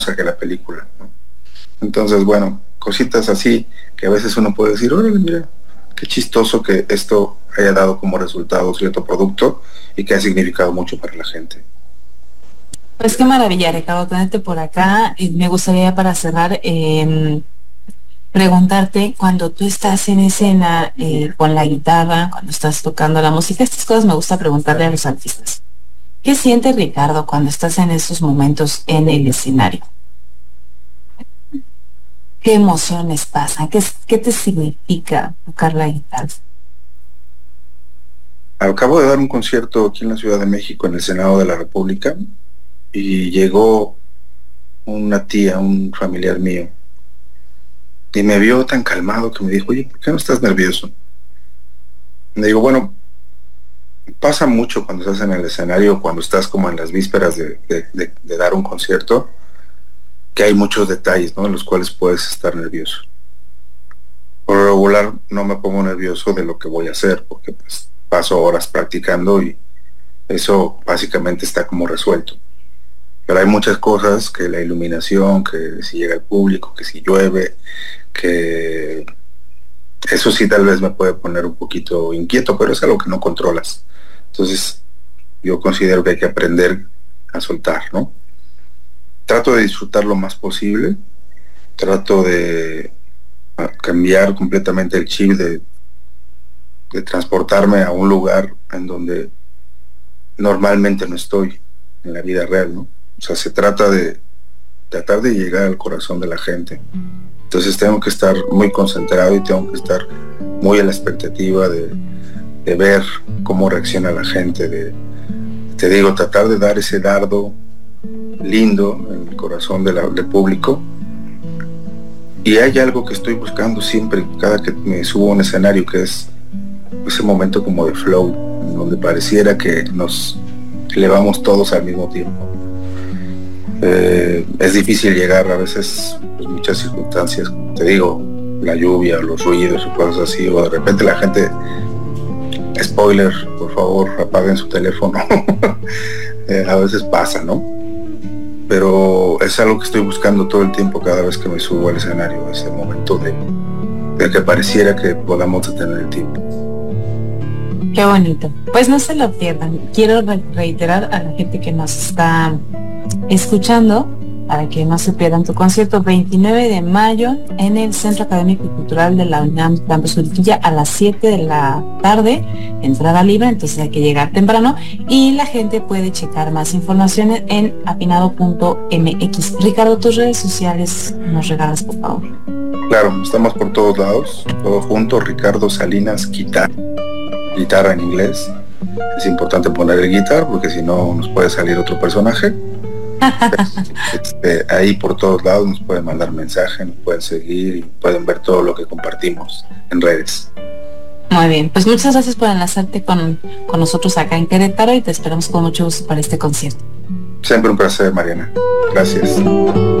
que la película, ¿no? Entonces, bueno, cositas así que a veces uno puede decir, órale, mira, qué chistoso que esto haya dado como resultado cierto producto y que ha significado mucho para la gente. Pues qué maravilla, Ricardo, tenerte por acá. Y me gustaría para cerrar preguntarte, cuando tú estás en escena con la guitarra, cuando estás tocando la música, estas cosas me gusta preguntarle a los artistas. ¿Qué siente Ricardo cuando estás en esos momentos en el escenario? ¿Qué emociones pasan? ¿Qué te significa tocar la guitarra? Acabo de dar un concierto aquí en la Ciudad de México, en el Senado de la República, y llegó una tía, un familiar mío, y me vio tan calmado que me dijo, oye, ¿por qué no estás nervioso? Le digo, bueno, pasa mucho cuando estás en el escenario, cuando estás como en las vísperas de dar un concierto, que hay muchos detalles, ¿no?, en los cuales puedes estar nervioso. Por lo regular no me pongo nervioso de lo que voy a hacer, porque pues paso horas practicando y eso básicamente está como resuelto. Pero hay muchas cosas, que la iluminación, que si llega el público, que si llueve, que eso sí tal vez me puede poner un poquito inquieto, pero es algo que no controlas. Entonces yo considero que hay que aprender a soltar, ¿no? Trato de disfrutar lo más posible, trato de cambiar completamente el chip, de transportarme a un lugar en donde normalmente no estoy en la vida real, ¿no? O sea, se trata de tratar de llegar al corazón de la gente. Entonces tengo que estar muy concentrado y tengo que estar muy a la expectativa de ver cómo reacciona la gente, te digo, tratar de dar ese dardo lindo en el corazón del público. Y hay algo que estoy buscando siempre, cada que me subo a un escenario, que es ese momento como de flow, en donde pareciera que nos elevamos todos al mismo tiempo. Es difícil llegar a veces, pues, muchas circunstancias, como te digo, la lluvia, los ruidos o cosas así, o de repente la gente, spoiler, por favor, apaguen su teléfono. A veces pasa, ¿no? Pero es algo que estoy buscando todo el tiempo cada vez que me subo al escenario, ese momento de que pareciera que podamos detener el tiempo. Qué bonito. Pues no se lo pierdan. Quiero reiterar a la gente que nos está escuchando, para que no se pierdan tu concierto, 29 de mayo en el Centro Académico y Cultural de la UNAM Campus Juriquilla a las 7 de la tarde, entrada libre, entonces hay que llegar temprano y la gente puede checar más información en apinado.mx. Ricardo, tus redes sociales nos regalas, por favor. Claro, estamos por todos lados, todo junto, Ricardo Salinas guitarra en inglés. Es importante poner el guitar porque si no nos puede salir otro personaje. Ahí por todos lados nos pueden mandar mensajes, nos pueden seguir y pueden ver todo lo que compartimos en redes. Muy bien, pues muchas gracias por enlazarte con nosotros acá en Querétaro y te esperamos con mucho gusto para este concierto. Siempre un placer, Mariana. Gracias.